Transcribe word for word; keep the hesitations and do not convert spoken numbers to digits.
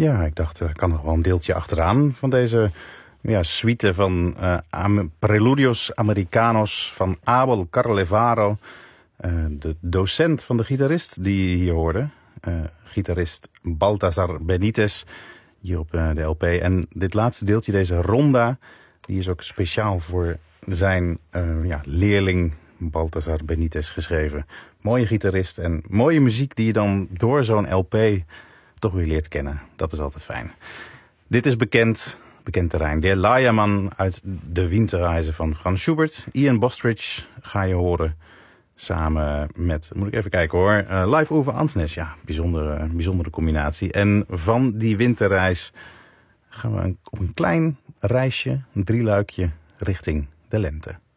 Ja, ik dacht, er kan nog wel een deeltje achteraan van deze ja, suite van uh, Am- Preludios Americanos van Abel Carlevaro. Uh, de docent van de gitarist die je hier hoorde. Uh, gitarist Baltasar Benitez, hier op uh, de L P. En dit laatste deeltje, deze ronda, die is ook speciaal voor zijn uh, ja, leerling Baltasar Benitez geschreven. Mooie gitarist en mooie muziek die je dan door zo'n L P toch weer leert kennen. Dat is altijd fijn. Dit is bekend, bekend terrein. Der Leiermann uit de Winterreise van Franz Schubert. Ian Bostridge ga je horen. Samen met, moet ik even kijken hoor, uh, live over Ansnes. Ja, bijzondere, bijzondere combinatie. En van die winterreis gaan we op een klein reisje, een drieluikje, richting de lente.